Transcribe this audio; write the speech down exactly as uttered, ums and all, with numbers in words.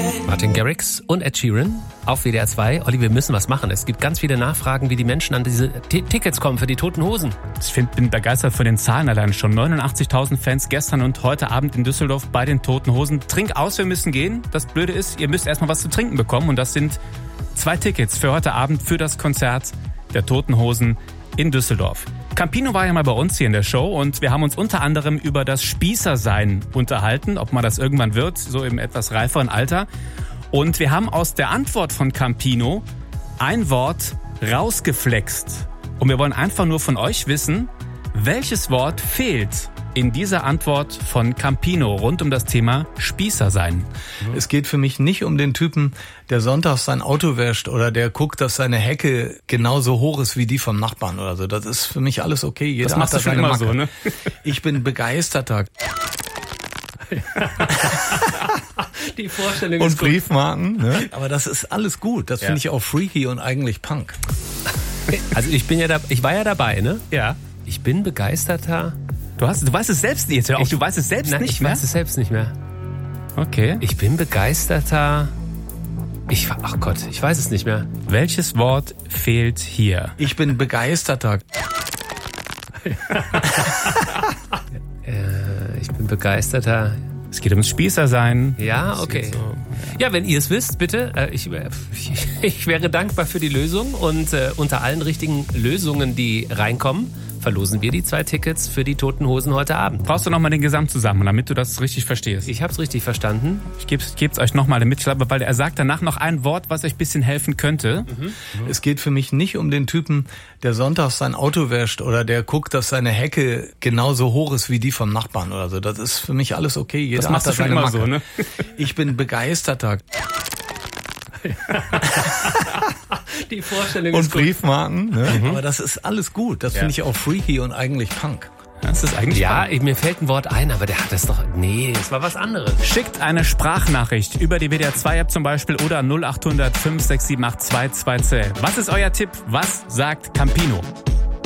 Martin Garrix und Ed Sheeran auf W D R zwei. Olli, wir müssen was machen. Es gibt ganz viele Nachfragen, wie die Menschen an diese T- Tickets kommen für die Toten Hosen. Ich find, bin begeistert von den Zahlen allein schon. neunundachtzigtausend Fans gestern und heute Abend in Düsseldorf bei den Toten Hosen. Trink aus, wir müssen gehen. Das Blöde ist, ihr müsst erstmal was zu trinken bekommen. Und das sind zwei Tickets für heute Abend für das Konzert der Toten Hosen in Düsseldorf. Campino war ja mal bei uns hier in der Show und wir haben uns unter anderem über das Spießersein unterhalten, ob man das irgendwann wird, so im etwas reiferen Alter. Und wir haben aus der Antwort von Campino ein Wort rausgeflext. Und wir wollen einfach nur von euch wissen, welches Wort fehlt in dieser Antwort von Campino rund um das Thema Spießersein. Es geht für mich nicht um den Typen, der sonntags sein Auto wäscht oder der guckt, dass seine Hecke genauso hoch ist wie die vom Nachbarn oder so. Das ist für mich alles okay. Jeder das machst hat du schon seine immer Macke. so, ne? Ich bin begeisterter. Die Vorstellung Und ist gut. Briefmarken, ne? Aber das ist alles gut. Das Ja. finde ich auch freaky und eigentlich Punk. Also ich bin ja da, ich war ja dabei, ne? Ja. Ich bin begeisterter. Du, hast, du weißt es selbst nicht. Auch Ich- du weißt es selbst Nein, nicht ich mehr? weiß es selbst nicht mehr. Okay. Ich bin begeisterter. Ich, ach Gott, ich weiß es nicht mehr. Welches Wort fehlt hier? Ich bin begeisterter. Äh, ich bin begeisterter. Es geht ums Spießersein. Ja, okay. Ja, wenn ihr es wisst, bitte. Äh, ich, ich, ich wäre dankbar für die Lösung. Und äh, unter allen richtigen Lösungen, die reinkommen, verlosen wir die zwei Tickets für die Toten Hosen heute Abend. Brauchst du nochmal den Gesamtzusammenhang, damit du das richtig verstehst? Ich habe es richtig verstanden. Ich gebe es euch nochmal mit, weil er sagt danach noch ein Wort, was euch ein bisschen helfen könnte. Mhm. Es geht für mich nicht um den Typen, der sonntags sein Auto wäscht oder der guckt, dass seine Hecke genauso hoch ist wie die vom Nachbarn oder so. Das ist für mich alles okay. Jeder Das machst hat du schon seine immer Macke. so, ne? Ich bin begeisterter. Die Vorstellung Und Briefmarken, ne? Aber das ist alles gut. Das Ja. finde ich auch freaky und eigentlich Punk. Das ist eigentlich Ja, spannend. ich, mir fällt ein Wort ein, aber der hat das doch... Nee, es war was anderes. Schickt eine Sprachnachricht über die W D R zwei App zum Beispiel oder null acht hundert fünf sechs sieben acht zwei zwei zwei. Was ist euer Tipp? Was sagt Campino?